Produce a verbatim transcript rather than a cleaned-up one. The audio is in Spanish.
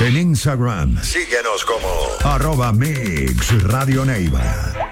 En Instagram, síguenos como arroba Mix Radio Neiva.